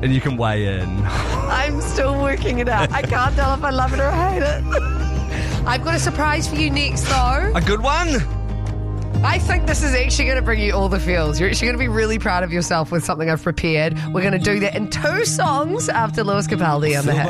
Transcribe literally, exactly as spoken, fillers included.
and you can weigh in. I'm still working it out. I can't tell if I love it or hate it. I've got a surprise for you next, though. A good one? I think this is actually going to bring you all the feels. You're actually going to be really proud of yourself with something I've prepared. We're going to do that in two songs after Lewis Capaldi on the hit.